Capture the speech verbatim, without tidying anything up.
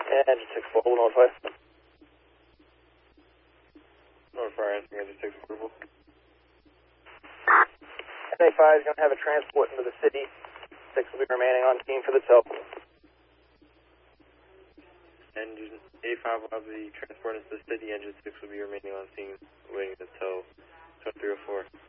Engine six four, Northwest. North Fire, answering Engine six approval. N A five is going to have a transport into the city. six will be remaining on scene for the tow. Engine A five will have the transport into the city. Engine six will be remaining on scene, waiting to tow. twenty-three oh four.